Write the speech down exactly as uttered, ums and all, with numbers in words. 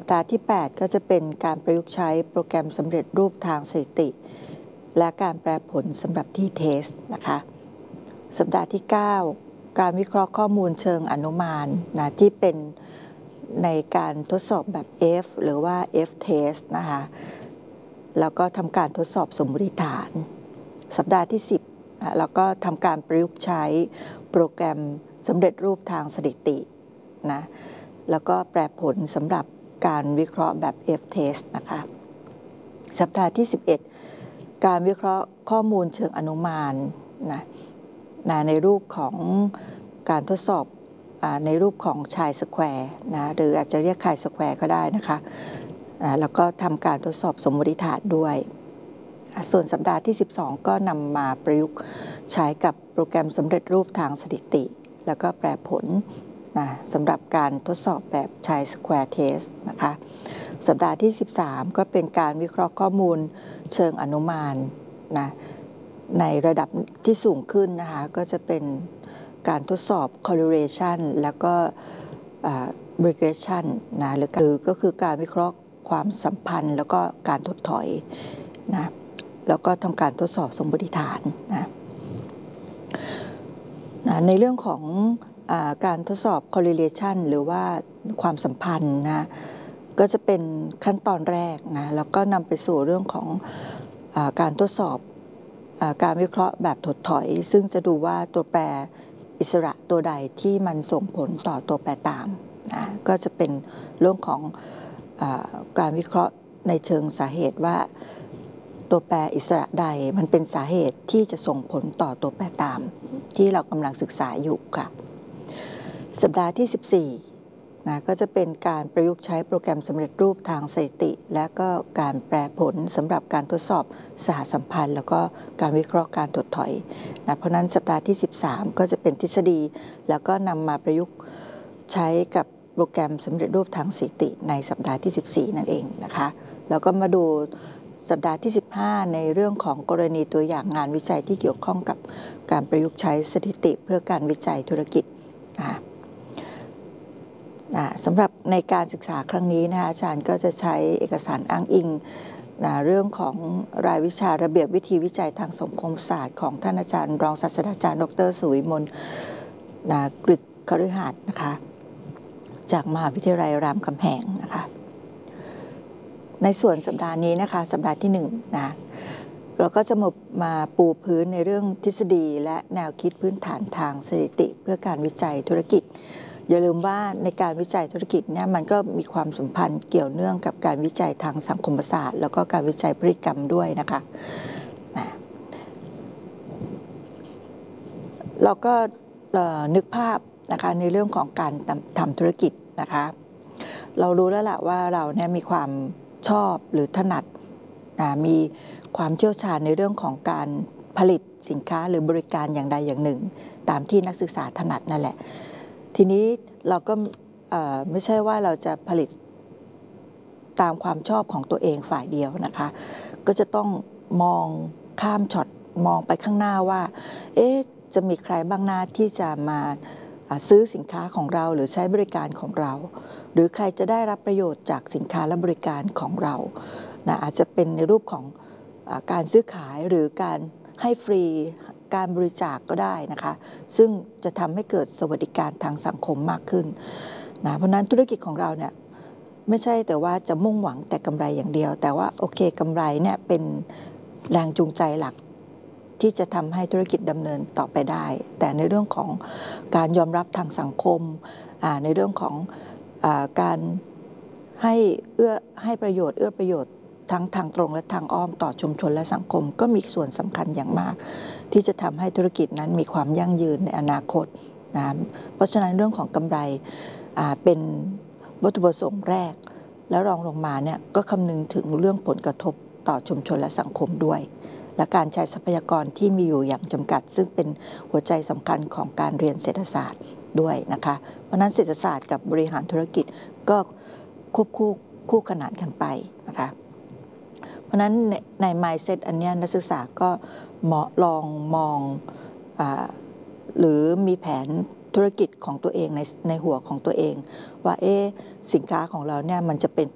ดาห์ที่แปดก็จะเป็นการประยุกต์ใช้โปรแกรมสำเร็จรูปทางสถิติและการแปลผลสำหรับที่เทสนะคะสัปดาห์ที่เก้าการวิเคราะห์ข้อมูลเชิงอนุมานนะที่เป็นในการทดสอบแบบ F หรือว่า F test นะคะแล้วก็ทำการทดสอบสมมติฐานสัปดาห์ที่สิบนะแล้วก็ทำการประยุกต์ใช้โปรแกรมสำเร็จรูปทางสถิตินะแล้วก็แปลผลสำหรับการวิเคราะห์แบบ F test นะคะสัปดาห์ที่สิบเอ็ดการวิเคราะห์ข้อมูลเชิงอนุมานนะนะในรูปของการทดสอบในรูปของชายสแควร์นะหรืออาจจะเรียกไข่สแควร์ก็ได้นะคะแล้วก็ทำการทดสอบสมมติฐานด้วยส่วนสัปดาห์ที่สิบสองก็นำมาประยุกต์ใช้กับโปรแกรมสำเร็จรูปทางสถิติแล้วก็แปลผลนะสำหรับการทดสอบแบบชายสแควร์เทสนะคะสัปดาห์ที่สิบสามก็เป็นการวิเคราะห์ข้อมูลเชิงอนุมานนะในระดับที่สูงขึ้นนะคะก็จะเป็นการทดสอบ correlation แล้วก็ regression นะหรือก็คือการวิเคราะห์ความสัมพันธ์แล้วก็การถดถอยนะแล้วก็ทำการทดสอบสมมติฐานนะนะในเรื่องของอาการทดสอบ correlation หรือว่าความสัมพันธ์นะก็จะเป็นขั้นตอนแรกนะแล้วก็นำไปสู่เรื่องของอาการทดสอบการวิเคราะห์แบบถดถอยซึ่งจะดูว่าตัวแปรอิสระตัวใดที่มันส่งผลต่อตัวแปรตามนะก็จะเป็นเรื่องของอาการวิเคราะห์ในเชิงสาเหตุว่าตัวแปรอิสระใดมันเป็นสาเหตุที่จะส่งผลต่อตัวแปรตามที่เรากำลังศึกษาอยู่ค่ะสัปดาห์ที่สิบสี่นะก็จะเป็นการประยุกต์ใช้โปรแกรมสำเร็จรูปทางสถิติและก็การแปลผลสำหรับการทดสอบสหสัมพันธ์แล้วก็การวิเคราะห์การถดถอยนะเพราะนั้นสัปดาห์ที่สิบสามก็จะเป็นทฤษฎีแล้วก็นำมาประยุกต์ใช้กับโปรแกรมสำเร็จรูปทางสถิติในสัปดาห์ที่สิบสี่นั่นเองนะคะแล้วก็มาดูสัปดาห์ที่สิบห้าในเรื่องของกรณีตัวอย่างงานวิจัยที่เกี่ยวข้องกับการประยุกต์ใช้สถิติเพื่อการวิจัยธุรกิจนะคะนะสำหรับในการศึกษาครั้งนี้นะคะอาจารย์ก็จะใช้เอกสารอ้างอิงนะเรื่องของรายวิชาระเบียบวิธีวิจัยทางสังคมศาสตร์ของท่านอาจารย์รองศาสตราจารย์ดรสุวิมลนะกฤษคฤหัสถ์นะคะจากมหาวิทยาลัยรามคำแหงนะคะในส่วนสัปดาห์นี้นะคะสัปดาห์ที่หนึ่งนะเราก็จะมามาปูพื้นในเรื่องทฤษฎีและแนวคิดพื้นฐานทางสถิติเพื่อการวิจัยธุรกิจอย่าลืมว่าในการวิจัยธุรกิจเนี่ยมันก็มีความสัมพันธ์เกี่ยวเนื่องกับการวิจัยทางสังคมศาสตร์แล้วก็การวิจัยพฤติกรรมด้วยนะคะนะเราก็นึกภาพนะคะในเรื่องของการทำธุรกิจนะคะเรารู้แล้วล่ะว่าเราเนี่ยมีความชอบหรือถนัดมีความเชี่ยวชาญในเรื่องของการผลิตสินค้าหรือบริการอย่างใดอย่างหนึ่งตามที่นักศึกษาถนัดนั่นแหละทีนี้เราก็ไม่ใช่ว่าเราจะผลิตตามความชอบของตัวเองฝ่ายเดียวนะคะก็จะต้องมองข้ามช็อตมองไปข้างหน้าว่าเอ๊ะจะมีใครบ้างหน้าที่จะมาซื้อสินค้าของเราหรือใช้บริการของเราหรือใครจะได้รับประโยชน์จากสินค้าและบริการของเรานะอาจจะเป็นในรูปของการซื้อขายหรือการให้ฟรีการบริจาค ก, ก็ได้นะคะซึ่งจะทำให้เกิดสวัสดิการทางสังคมมากขึ้นนะเพราะนั้นธุรกิจของเราเนี่ยไม่ใช่แต่ว่าจะมุ่งหวังแต่กำไรอย่างเดียวแต่ว่าโอเคกำไรเนี่ยเป็นแรงจูงใจหลักที่จะทำให้ธุรกิจดำเนินต่อไปได้แต่ในเรื่องของการยอมรับทางสังคมในเรื่องของการให้เอื้อให้ประโยชน์เอื้อประโยชน์ทั้งทางตรงและทางอ้อมต่อชุมชนและสังคมก็มีส่วนสำคัญอย่างมากที่จะทำให้ธุรกิจนั้นมีความยั่งยืนในอนาคตนะเพราะฉะนั้นเรื่องของกำไรเป็นวัตถุประสงค์แรกแล้วรองลงมาเนี่ยก็คำนึงถึงเรื่องผลกระทบต่อชุมชนและสังคมด้วยและการใช้ทรัพยากรที่มีอยู่อย่างจำกัดซึ่งเป็นหัวใจสำคัญของการเรียนเศรษฐศาสตร์ด้วยนะคะเพราะนั้นเศรษฐศาสตร์กับบริหารธุรกิจก็ควบคู่คู่ขนานกันไปนะคะเพราะนั้นใน mindset อันนี้นักศึกษาก็ลองมองหรือมีแผนธุรกิจของตัวเองในในหัวของตัวเองว่าเอ๊ะสินค้าของเราเนี่ยมันจะเป็น